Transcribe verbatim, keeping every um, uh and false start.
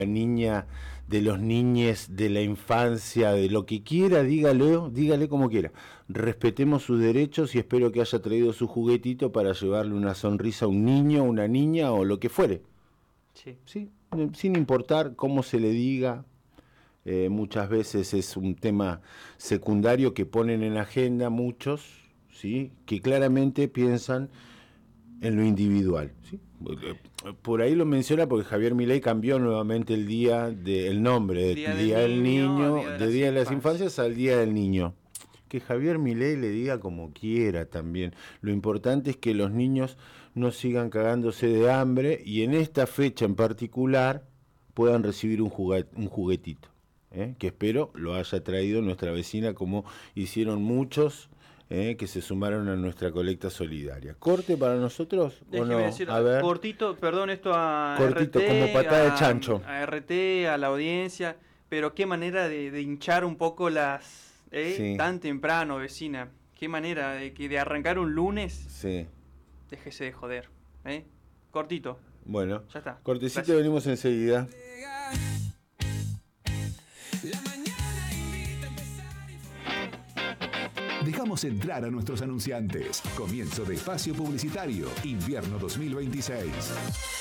la niña, de los niñes, de la infancia, de lo que quiera, dígale, dígale como quiera. Respetemos sus derechos y espero que haya traído su juguetito para llevarle una sonrisa a un niño, una niña o lo que fuere. Sí. Sí, sin importar cómo se le diga. Eh, muchas veces es un tema secundario que ponen en agenda muchos, ¿sí? Que claramente piensan en lo individual, ¿sí? Por ahí lo menciona porque Javier Milei cambió nuevamente el día de, el nombre del Día del Día del Niño, Niño, Día de de las Día de las Infancias. Infancias al Día del Niño. Que Javier Milei le diga como quiera también. Lo importante es que los niños no sigan cagándose de hambre y en esta fecha en particular puedan recibir un, juguet, un juguetito, ¿eh? Que espero lo haya traído nuestra vecina como hicieron muchos, ¿eh? Que se sumaron a nuestra colecta solidaria. ¿Corte para nosotros o Déjeme no? decir, A ver, cortito, perdón, esto a cortito, R T, como patada de a, chancho. a R T, a la audiencia, pero qué manera de, de hinchar un poco las... ¿eh? Sí, Tan temprano, vecina. Qué manera de, que de arrancar un lunes. sí. Déjese de joder. ¿eh? Cortito. Bueno, Ya está. cortecito, Gracias. venimos enseguida. Dejamos entrar a nuestros anunciantes. Comienzo de espacio publicitario, invierno dos mil veintiséis.